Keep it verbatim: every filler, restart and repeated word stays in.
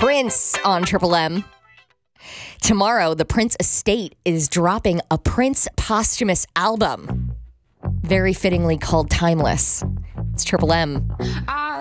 Prince on Triple M. Tomorrow, the Prince estate is dropping a Prince posthumous album, very fittingly called Timeless. It's Triple M. I